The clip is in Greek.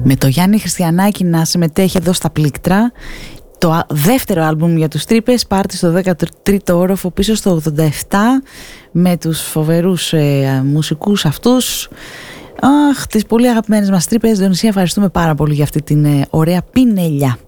Με το Γιάννη Χριστιανάκη να συμμετέχει εδώ στα πλήκτρα. Το δεύτερο άλμπουμ για τους Τρύπες, πάρτι στο 13ο όροφο πίσω στο 87, με τους φοβερούς μουσικούς αυτούς. Αχ, τις πολύ αγαπημένες μας Τρύπες. Διονυσία, ευχαριστούμε πάρα πολύ για αυτή την ωραία πινελιά.